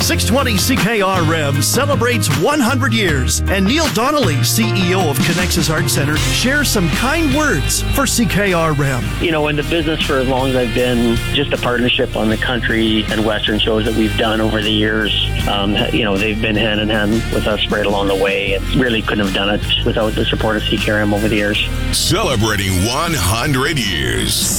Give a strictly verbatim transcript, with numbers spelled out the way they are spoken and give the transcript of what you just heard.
six twenty C K R M celebrates one hundred years, and Neil Donnelly, C E O of Connexus Art Center, shares some kind words for C K R M. You know, in the business for as long as I've been, just the partnership on the country and Western shows that we've done over the years, um, you know, they've been hand in hand with us right along the way, and really couldn't have done it without the support of C K R M over the years. Celebrating one hundred years.